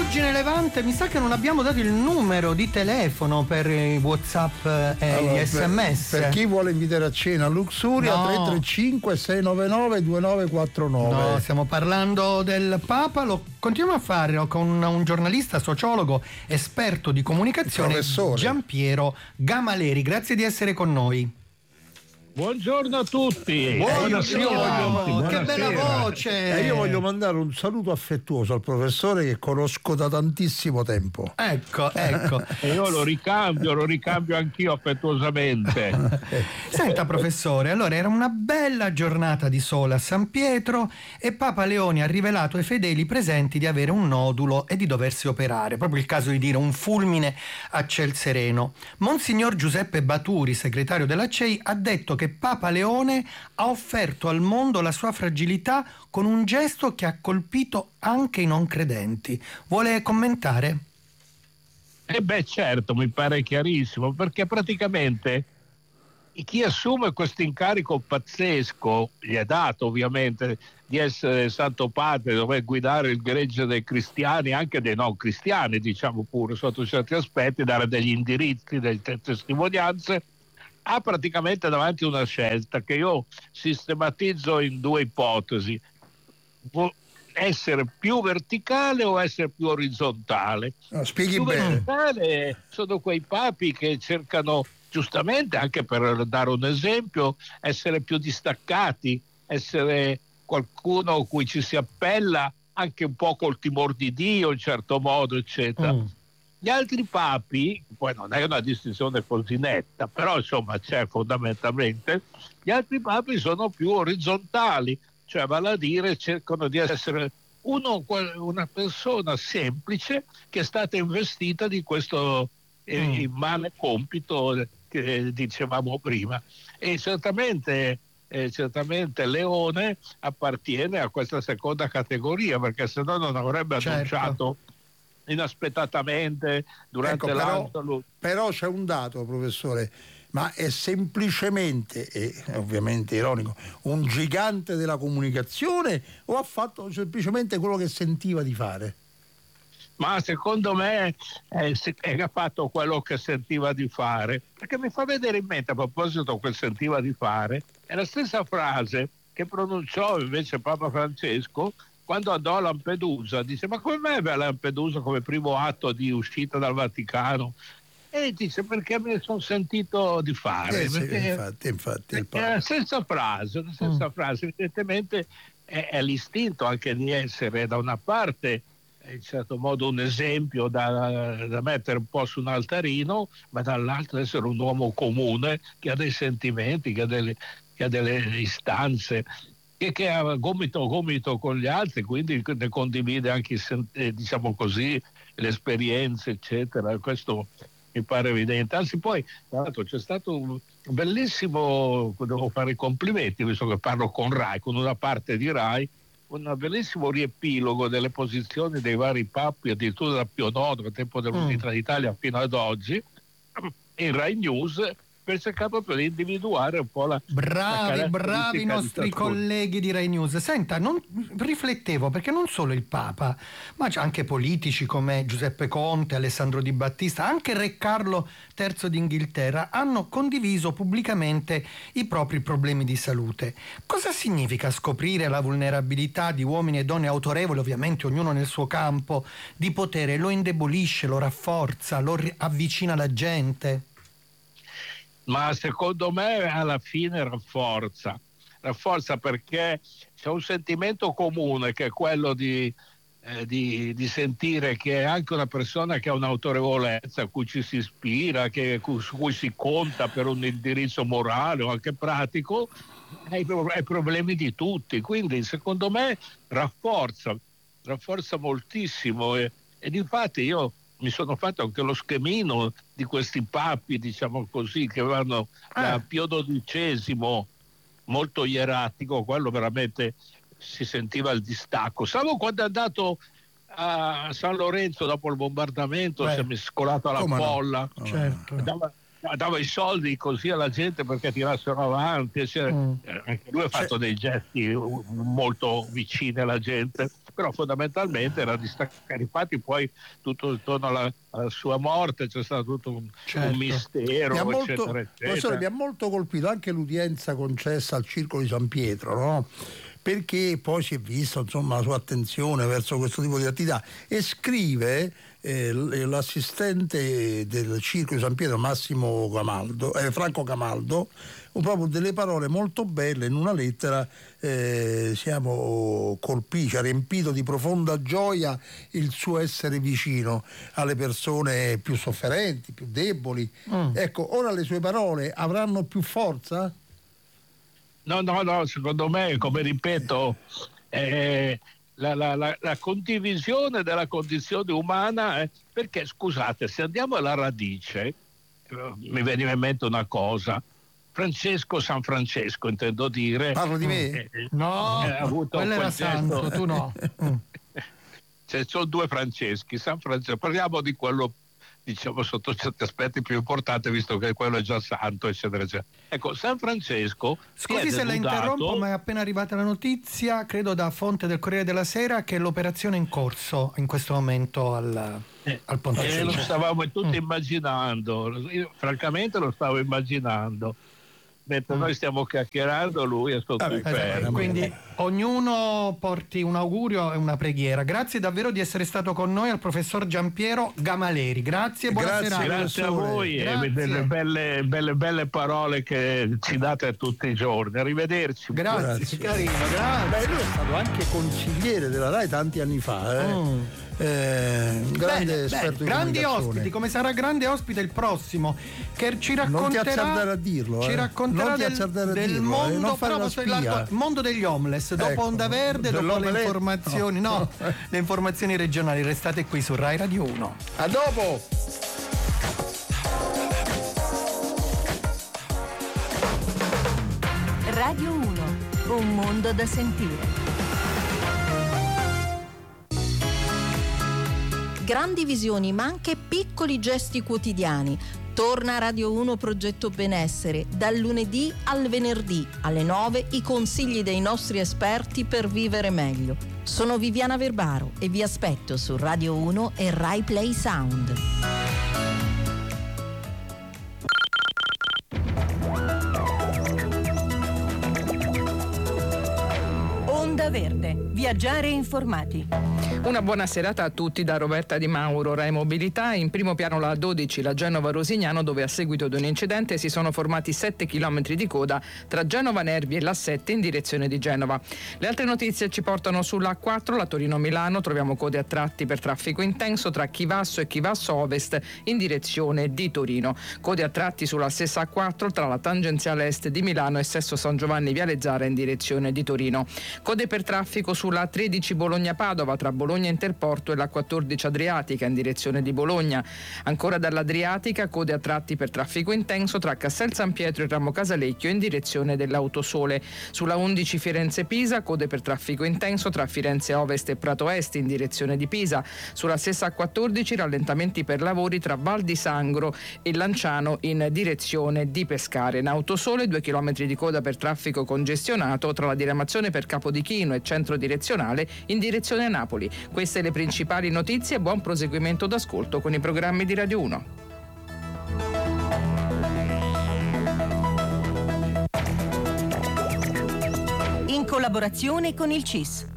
Immagine Levante, mi sa che non abbiamo dato il numero di telefono per i WhatsApp e gli SMS. Per chi vuole invitare a cena a Luxuria, 335 699 2949. No, stiamo parlando del Papa, lo continuiamo a fare con un giornalista, sociologo, esperto di comunicazione, Giampiero Gamaleri. Grazie di essere con noi. Buongiorno a tutti. Buongiorno. Che bella voce. Io voglio mandare un saluto affettuoso al professore che conosco da tantissimo tempo. Ecco. E io lo ricambio anch'io affettuosamente. Senta professore, allora era una bella giornata di sole a San Pietro e Papa Leone ha rivelato ai fedeli presenti di avere un nodulo e di doversi operare, proprio il caso di dire un fulmine a ciel sereno. Monsignor Giuseppe Baturi, segretario della CEI, ha detto che Papa Leone ha offerto al mondo la sua fragilità con un gesto che ha colpito anche i non credenti. Vuole commentare? Certo, mi pare chiarissimo, perché praticamente chi assume questo incarico pazzesco, gli è dato ovviamente di essere Santo Padre, dover guidare il gregge dei cristiani, anche dei non cristiani, diciamo pure, sotto certi aspetti, dare degli indirizzi, delle testimonianze, ha praticamente davanti una scelta che io sistematizzo in due ipotesi: essere più verticale o essere più orizzontale. Spieghi più bene. Verticale sono quei papi che cercano, giustamente, anche per dare un esempio, essere più distaccati, essere qualcuno a cui ci si appella anche un po' col timore di Dio in certo modo, eccetera. Gli altri papi, poi non è una distinzione così netta, però insomma c'è fondamentalmente, gli altri papi sono più orizzontali, cioè vale a dire cercano di essere una persona semplice che è stata investita di questo immane compito che dicevamo prima. E certamente Leone appartiene a questa seconda categoria, perché se no non avrebbe annunciato inaspettatamente durante l'anno. Però c'è un dato, professore, ma è semplicemente, e ovviamente ironico, un gigante della comunicazione o ha fatto semplicemente quello che sentiva di fare? Ma secondo me ha fatto quello che sentiva di fare, perché mi fa vedere in mente, a proposito quel sentiva di fare, è la stessa frase che pronunciò invece Papa Francesco quando andò a Lampedusa. Dice: ma come mai va a Lampedusa come primo atto di uscita dal Vaticano? E dice: perché me ne sono sentito di fare. Infatti è la stessa frase, evidentemente è l'istinto anche di essere da una parte in certo modo un esempio da mettere un po' su un altarino, ma dall'altro essere un uomo comune che ha dei sentimenti, che ha delle istanze, e che ha gomito a gomito con gli altri, quindi ne condivide anche diciamo così le esperienze, eccetera. Questo mi pare evidente. Anzi, poi tra l'altro c'è stato un bellissimo, devo fare i complimenti visto che parlo con Rai, con una parte di Rai, un bellissimo riepilogo delle posizioni dei vari papi, addirittura da Pio IX, al tempo dell'Unità d'Italia fino ad oggi, in Rai News, per cercare proprio di individuare un po' la bravi i nostri colleghi di Rai News. Senta, riflettevo, perché non solo il Papa, ma c'è anche politici come Giuseppe Conte, Alessandro Di Battista, anche Re Carlo III d'Inghilterra hanno condiviso pubblicamente i propri problemi di salute. Cosa significa scoprire la vulnerabilità di uomini e donne autorevoli, ovviamente ognuno nel suo campo di potere? Lo indebolisce, lo rafforza, lo avvicina alla gente? Ma secondo me alla fine rafforza perché c'è un sentimento comune che è quello di sentire che anche una persona che ha un'autorevolezza a cui ci si ispira, su cui si conta per un indirizzo morale o anche pratico, ha i problemi di tutti, quindi secondo me rafforza moltissimo e difatti io mi sono fatto anche lo schemino di questi papi, diciamo così, che vanno da Pio XII, molto ieratico, quello veramente si sentiva il distacco. Salvo quando è andato a San Lorenzo dopo il bombardamento, si è mescolato alla folla. Certo. dava i soldi così alla gente perché tirassero avanti, anche lui ha fatto dei gesti molto vicini alla gente, però fondamentalmente era di staccare i patti. Poi tutto intorno alla sua morte c'è stato tutto un mistero, eccetera, eccetera. Mi ha molto colpito anche l'udienza concessa al Circolo di San Pietro, no? Perché poi si è visto, insomma, la sua attenzione verso questo tipo di attività, e scrive l'assistente del Circolo di San Pietro, Franco Camaldo, proprio delle parole molto belle in una lettera. Siamo colpiti, ci ha riempito di profonda gioia il suo essere vicino alle persone più sofferenti, più deboli. Ecco, ora le sue parole avranno più forza? No, secondo me, come ripeto, la condivisione della condizione umana, perché scusate, se andiamo alla radice, mi veniva in mente una cosa. San Francesco, intendo dire. Parlo di me? No, quello era santo, tu no. Sono due Franceschi. San Francesco, parliamo di quello, diciamo, sotto certi aspetti più importante, visto che quello è già santo, eccetera, eccetera. Ecco, San Francesco. Scusi se la interrompo, ma è appena arrivata la notizia, credo da fonte del Corriere della Sera, che l'operazione è in corso in questo momento al Ponte. Lo stavamo tutti immaginando. Io, francamente, lo stavo immaginando. Mentre noi stiamo chiacchierando, lui è sotto il fermo. Quindi ognuno porti un augurio e una preghiera. Grazie davvero di essere stato con noi al professor Giampiero Gamaleri. Grazie e buona serata. Grazie a voi e delle belle parole che ci date tutti i giorni. Arrivederci. Grazie. Carino, grazie. Lui è stato anche consigliere della RAI tanti anni fa. Grande esperto di grandi ospiti, come sarà grande ospite il prossimo, che ci racconterà, non ti azzardare a dirlo, ci racconterà del mondo, il mondo degli homeless, dopo Onda Verde, dopo le informazioni, le informazioni regionali. Restate qui su Rai Radio 1. A dopo. Radio 1, un mondo da sentire. Grandi visioni, ma anche piccoli gesti quotidiani. Torna a Radio 1 Progetto Benessere, dal lunedì al venerdì alle 9, i consigli dei nostri esperti per vivere meglio. Sono Viviana Verbaro e vi aspetto su Radio 1 e Rai Play Sound. Onda Verde, viaggiare informati. Una buona serata a tutti da Roberta Di Mauro, Rai Mobilità. In primo piano la A12, la Genova-Rosignano, dove a seguito di un incidente si sono formati 7 km di coda tra Genova Nervi e l'A7 in direzione di Genova. Le altre notizie ci portano sulla A4, la Torino-Milano, troviamo code a tratti per traffico intenso tra Chivasso e Chivasso Ovest in direzione di Torino. Code a tratti sulla stessa A4 tra la tangenziale est di Milano e Sesto San Giovanni Viale Zara in direzione di Torino. Code per traffico sulla A13 Bologna-Padova tra Bologna Interporto e la 14 Adriatica in direzione di Bologna. Ancora dall'Adriatica, code a tratti per traffico intenso tra Castel San Pietro e Ramo Casalecchio in direzione dell'Autosole. Sulla 11 Firenze-Pisa, code per traffico intenso tra Firenze Ovest e Prato Est in direzione di Pisa. Sulla stessa A14 rallentamenti per lavori tra Val di Sangro e Lanciano in direzione di Pescare. In Autosole 2 km di coda per traffico congestionato tra la diramazione per Capodichino e centro direzionale in direzione Napoli. Queste le principali notizie, buon proseguimento d'ascolto con i programmi di Radio 1. In collaborazione con il CIS.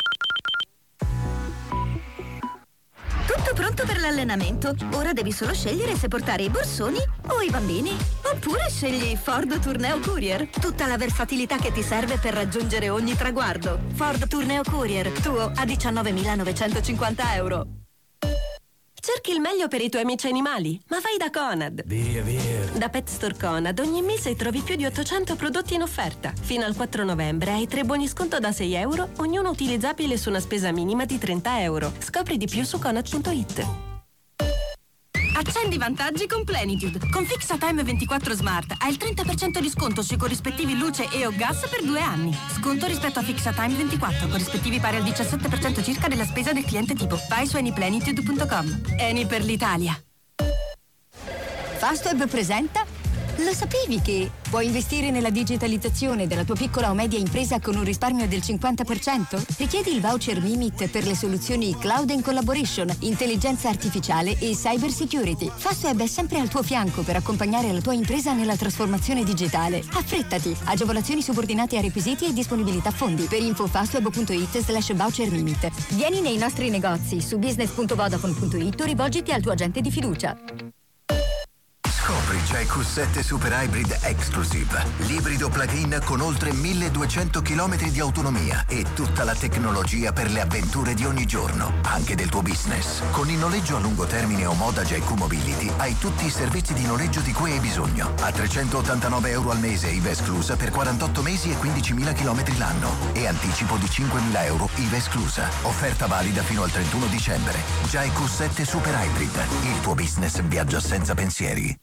Tutto pronto per l'allenamento. Ora devi solo scegliere se portare i borsoni o i bambini. Oppure scegli Ford Tourneo Courier. Tutta la versatilità che ti serve per raggiungere ogni traguardo. Ford Tourneo Courier, tuo a 19.950 euro. Cerchi il meglio per i tuoi amici animali, ma vai da Conad. Via. Da Pet Store Conad ogni mese trovi più di 800 prodotti in offerta. Fino al 4 novembre hai 3 buoni sconto da 6 euro, ognuno utilizzabile su una spesa minima di 30 euro. Scopri di più su Conad.it. Accendi i vantaggi con Plenitude. Con FixaTime 24 Smart hai il 30% di sconto sui corrispettivi luce e o gas per 2 anni. Sconto rispetto a FixaTime 24, corrispettivi pari al 17% circa della spesa del cliente tipo. Vai su anyplenitude.com. Eni per l'Italia. Fastweb presenta... Lo sapevi che puoi investire nella digitalizzazione della tua piccola o media impresa con un risparmio del 50%? Richiedi il voucher Mimit per le soluzioni Cloud and Collaboration, intelligenza artificiale e cyber security. Fastweb è sempre al tuo fianco per accompagnare la tua impresa nella trasformazione digitale. Affrettati! Agevolazioni subordinate a requisiti e disponibilità fondi. Per info fastweb.it/voucher Mimit. Vieni nei nostri negozi su business.vodafone.it o rivolgiti al tuo agente di fiducia. Scopri già Q7 Super Hybrid Exclusive, l'ibrido plug-in con oltre 1200 km di autonomia e tutta la tecnologia per le avventure di ogni giorno, anche del tuo business. Con il noleggio a lungo termine o moda JQ Mobility hai tutti i servizi di noleggio di cui hai bisogno. A €389 al mese, IVA esclusa, per 48 mesi e 15.000 km l'anno. E anticipo di €5.000, IVA esclusa. Offerta valida fino al 31 dicembre. Già Q7 Super Hybrid, il tuo business viaggia senza pensieri.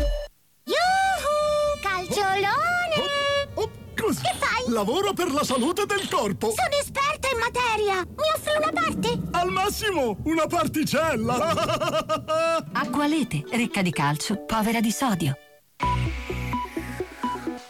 Così. Che fai? Lavoro per la salute del corpo. Sono esperta in materia. Mi offri una parte? Al massimo, una particella. Acqualete, ricca di calcio, povera di sodio.